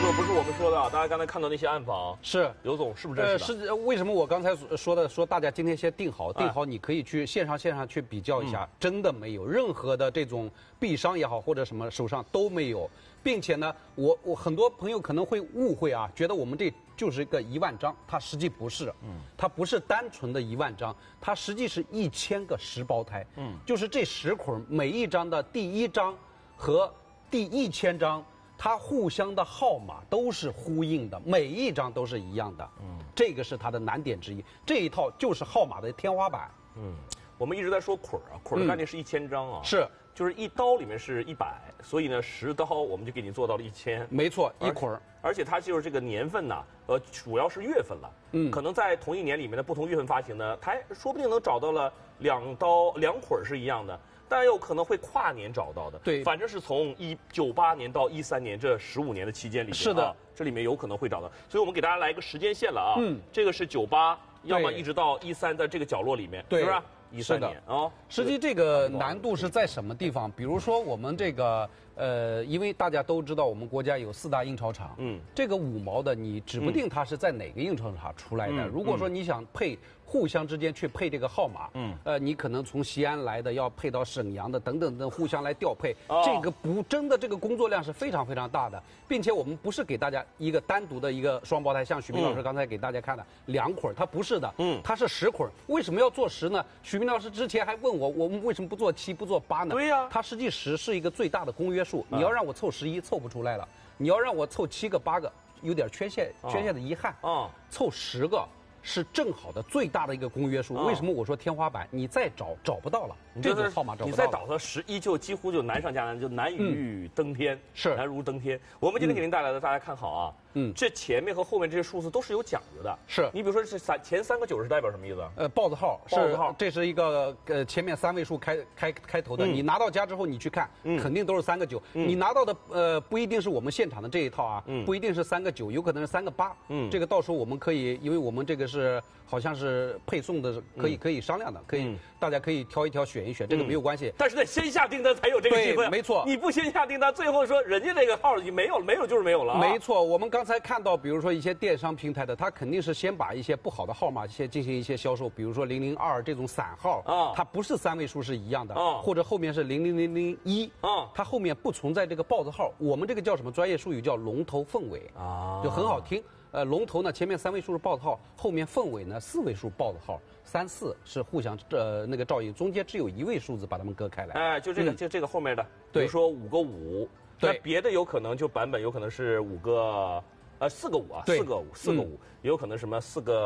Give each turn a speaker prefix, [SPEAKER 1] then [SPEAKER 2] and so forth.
[SPEAKER 1] 个不是我们说的啊，大家刚才看到那些暗访，
[SPEAKER 2] 是
[SPEAKER 1] 刘总是不是真实的？
[SPEAKER 2] 是为什么我刚才说大家今天先定好，你可以去线上去比较一下，真的没有任何的这种弊商也好或者什么手上都没有，并且呢，我很多朋友可能会误会啊，觉得我们这就是一个1万张，它实际不是，它不是单纯的1万张，它实际是1000个10胞胎，就是这10捆每一张的第1张和第1000张。它互相的号码都是呼应的，每一张都是一样的。这个是它的难点之一。这一套就是号码的天花板。
[SPEAKER 1] 我们一直在说捆儿啊，捆儿的概念是1000张啊。
[SPEAKER 2] 是，
[SPEAKER 1] 就是1刀里面是100，所以呢10刀我们就给你做到了1000。
[SPEAKER 2] 没错，一捆儿。
[SPEAKER 1] 而且它就是这个年份呐，主要是月份了。可能在同一年里面的不同月份发行呢，它说不定能找到了2捆儿是一样的。但有可能会跨年找到的，
[SPEAKER 2] 对，
[SPEAKER 1] 反正是从98年到13年这15年的期间里面，
[SPEAKER 2] 是的，
[SPEAKER 1] 这里面有可能会找到，所以我们给大家来一个时间线了啊，这个是98，要么一直到13，在这个角落里面，是不是？13年啊，
[SPEAKER 2] 实际这个难度是在什么地方？比如说我们这个因为大家都知道我们国家有4大印钞厂，这个5毛的你指不定它是在哪个印钞厂出来的。如果说你想互相之间去配这个号码，你可能从西安来的要配到沈阳的等等等，互相来调配，这个真的这个工作量是非常非常大的，并且我们不是给大家一个单独的一个双胞胎，像许明老师刚才给大家看的2捆，它不是的，它是10捆。为什么要做10呢？许明老师之前还问我们为什么不做7不做8呢？
[SPEAKER 1] 对呀，
[SPEAKER 2] 它实际10是一个最大的公约数，你要让我凑11凑不出来了，你要让我凑7个8个，有点缺陷的遗憾凑10个。是正好的最大的一个公约数。为什么我说天花板？你再找不到了，这种号码找不到了。
[SPEAKER 1] 你再倒到11，就几乎就难上加难，就难于登天，难如登天。我们今天给您带来的，大家看好啊，这前面和后面这些数字都是有讲究的。
[SPEAKER 2] 是
[SPEAKER 1] 你比如说这前3个9是代表什么意思？
[SPEAKER 2] 豹子号，这是一个前面3位数开头的。你拿到家之后你去看，肯定都是3个9。你拿到的不一定是我们现场的这一套啊，不一定是3个9，有可能是3个8。这个到时候我们可以，因为我们这个是好像是配送的，可以商量的，大家可以挑一挑选一选，这个没有关系。
[SPEAKER 1] 但是得先下订单才有这个机会，
[SPEAKER 2] 没错。
[SPEAKER 1] 你不先下订单，最后说人家这个号已经没有了，没有就是没有了。
[SPEAKER 2] 没错，我们刚才看到，比如说一些电商平台的，它肯定是先把一些不好的号码进行一些销售，比如说002这种散号它不是3位数是一样的或者后面是00001它后面不存在这个豹子号，我们这个叫什么专业术语叫龙头凤尾就很好听。龙头呢，前面3位数是豹子号，后面凤尾呢4位数豹子号，3、4是互相那个照应，中间只有1位数字把它们割开来。
[SPEAKER 1] 就这个后面的，比如说5个5，那别的有可能就版本有可能是4个5啊，4个5，也有可能什么4个。